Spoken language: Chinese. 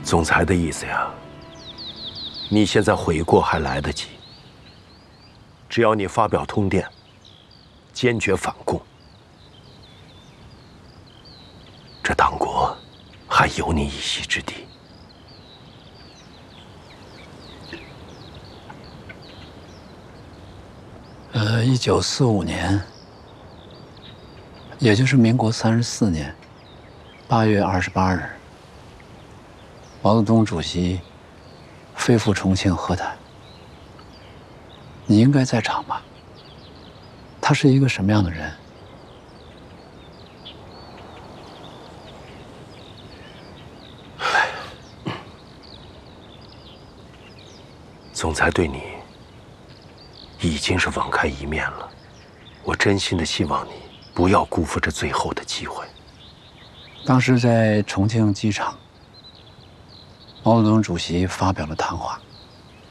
总裁的意思呀，你现在悔过还来得及。只要你发表通电，坚决反共，这党国还有你一席之地。 1945年，也就是民国34年8月28日，毛泽东主席飞赴重庆和谈。你应该在场吧？他是一个什么样的人？ 总裁对你已经是网开一面了，我真心的希望你不要辜负这最后的机会。 当时在重庆机场，毛泽东主席发表了谈话。